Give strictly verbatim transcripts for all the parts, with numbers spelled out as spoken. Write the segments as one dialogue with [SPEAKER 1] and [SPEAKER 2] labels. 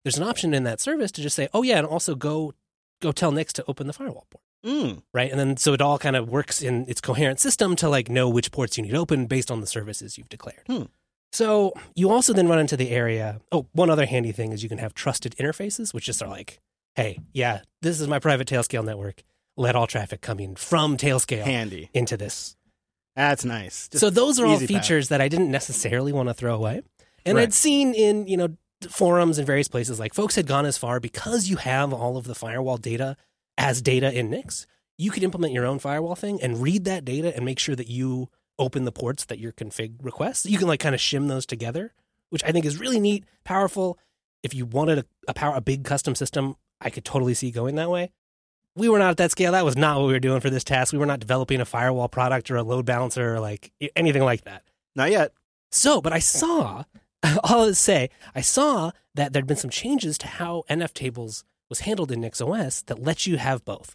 [SPEAKER 1] there's an option in that service to just say, oh yeah, and also go go tell Nix to open the firewall port.
[SPEAKER 2] Mm.
[SPEAKER 1] Right. And then so it all kind of works in its coherent system to like know which ports you need open based on the services you've declared.
[SPEAKER 2] Hmm.
[SPEAKER 1] So you also then run into the area. Oh, one other handy thing is you can have trusted interfaces, which just are like, hey, yeah, this is my private Tailscale network. Let all traffic come in from Tailscale
[SPEAKER 2] Handy.
[SPEAKER 1] into this.
[SPEAKER 2] That's nice. Just
[SPEAKER 1] so those are all
[SPEAKER 2] easy
[SPEAKER 1] features
[SPEAKER 2] path.
[SPEAKER 1] that I didn't necessarily want to throw away. And
[SPEAKER 2] Right.
[SPEAKER 1] I'd seen in, you know, forums and various places, like folks had gone as far because you have all of the firewall data as data in Nix. You could implement your own firewall thing and read that data and make sure that you open the ports that your config requests. You can like kind of shim those together, which I think is really neat, powerful. If you wanted a, a power, a big custom system, I could totally see going that way. We were not at that scale. That was not what we were doing for this task. We were not developing a firewall product or a load balancer or like anything like that.
[SPEAKER 2] Not yet.
[SPEAKER 1] So, but I saw, all I'll say, I saw that there'd been some changes to how N F tables was handled in NixOS that lets you have both.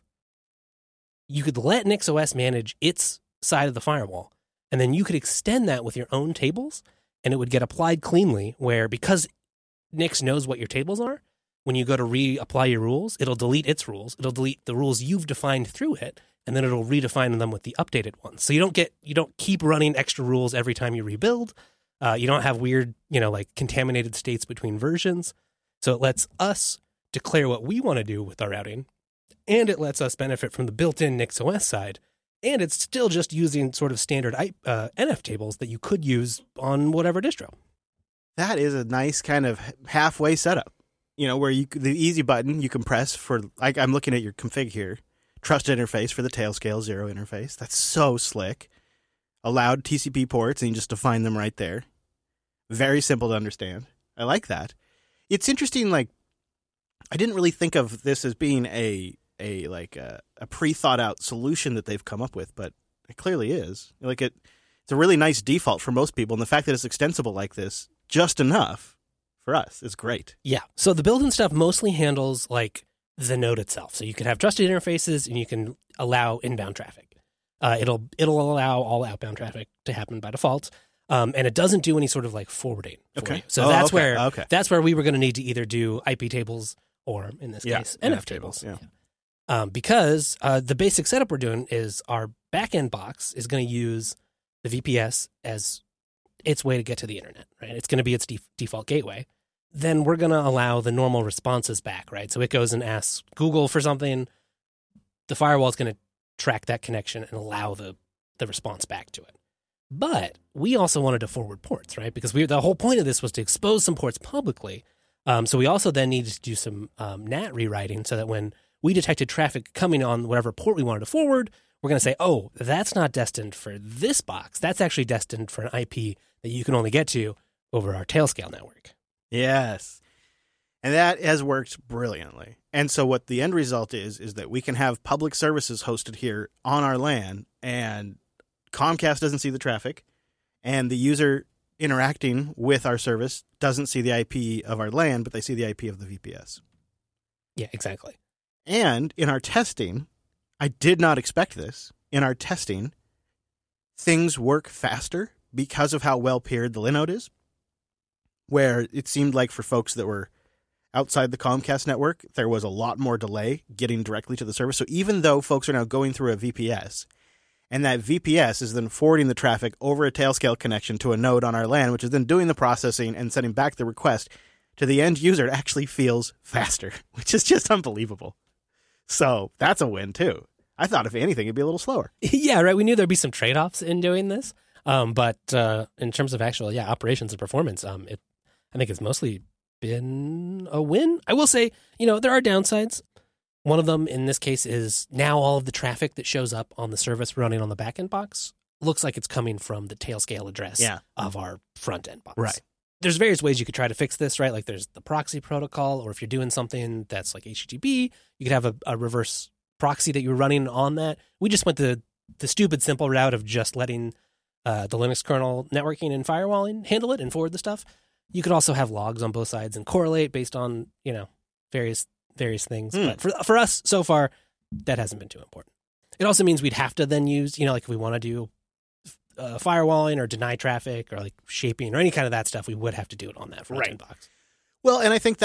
[SPEAKER 1] You could let NixOS manage its side of the firewall, and then you could extend that with your own tables, and it would get applied cleanly, where because Nix knows what your tables are, when you go to reapply your rules, it'll delete its rules. It'll delete the rules you've defined through it, and then it'll redefine them with the updated ones. So you don't get you don't keep running extra rules every time you rebuild. Uh, you don't have weird, you know, like contaminated states between versions. So it lets us declare what we want to do with our routing, and it lets us benefit from the built-in NixOS side. And it's still just using sort of standard uh, N F tables that you could use on whatever distro.
[SPEAKER 2] That is a nice kind of halfway setup. You know, where you the easy button you can press for, like I'm looking at your config here, trusted interface for the Tailscale zero interface. That's so slick. Allowed T C P ports, and you just define them right there. Very simple to understand. I like that. It's interesting, like, I didn't really think of this as being a a like a, a pre-thought out solution that they've come up with, but it clearly is. Like it, it's a really nice default for most people, and the fact that it's extensible like this, just enough for us, is great.
[SPEAKER 1] Yeah. So the built-in stuff mostly handles like the node itself. So you can have trusted interfaces, and you can allow inbound traffic. Uh, it'll it'll allow all outbound traffic to happen by default, um, and it doesn't do any sort of like forwarding. For
[SPEAKER 2] Okay.
[SPEAKER 1] you. So
[SPEAKER 2] Oh,
[SPEAKER 1] that's
[SPEAKER 2] okay.
[SPEAKER 1] where
[SPEAKER 2] Okay.
[SPEAKER 1] that's where we were going to need to either do I P tables or, in this
[SPEAKER 2] Yeah,
[SPEAKER 1] case, N F tables.
[SPEAKER 2] Yeah.
[SPEAKER 1] Um, because uh, the basic setup we're doing is our backend box is going to use the V P S as its way to get to the internet, right? It's going to be its def- default gateway. Then we're going to allow the normal responses back, right? So it goes and asks Google for something. The firewall is going to track that connection and allow the, the response back to it. But we also wanted to forward ports, right? Because we the whole point of this was to expose some ports publicly. Um, so we also then needed to do some um, N A T rewriting so that when we detected traffic coming on whatever port we wanted to forward, we're going to say, oh, that's not destined for this box. That's actually destined for an I P that you can only get to over our Tailscale network.
[SPEAKER 2] Yes. And that has worked brilliantly. And so what the end result is, is that we can have public services hosted here on our LAN, and Comcast doesn't see the traffic, and the user interacting with our service doesn't see the I P of our LAN, but they see the I P of the V P S.
[SPEAKER 1] Yeah, exactly.
[SPEAKER 2] And in our testing, I did not expect this. In our testing, things work faster because of how well paired the Linode is, where it seemed like for folks that were outside the Comcast network, there was a lot more delay getting directly to the service. So even though folks are now going through a V P S, and that V P S is then forwarding the traffic over a Tailscale connection to a node on our LAN, which is then doing the processing and sending back the request to the end user, it actually feels faster, which is just unbelievable. So that's a win, too. I thought, if anything, it'd be a little slower.
[SPEAKER 1] Yeah, right. We knew there'd be some trade-offs in doing this. Um, but uh, in terms of actual, yeah, operations and performance, um, it, I think it's mostly been a win. I will say, you know, there are downsides. One of them in this case is now all of the traffic that shows up on the service running on the backend box looks like it's coming from the Tailscale address
[SPEAKER 2] Yeah.
[SPEAKER 1] of our front end box.
[SPEAKER 2] Right.
[SPEAKER 1] There's various ways you could try to fix this, right? Like there's the proxy protocol, or if you're doing something that's like H T T P, you could have a, a reverse proxy that you're running on that. We just went the the stupid simple route of just letting uh, the Linux kernel networking and firewalling handle it and forward the stuff. You could also have logs on both sides and correlate based on, you know, various various things.
[SPEAKER 2] Mm.
[SPEAKER 1] But for for us so far, that hasn't been too important. It also means we'd have to then use, you know, like if we want to do uh, firewalling or deny traffic or like shaping or any kind of that stuff, we would have to do it on that front
[SPEAKER 2] Right.
[SPEAKER 1] end box.
[SPEAKER 2] Well, and I think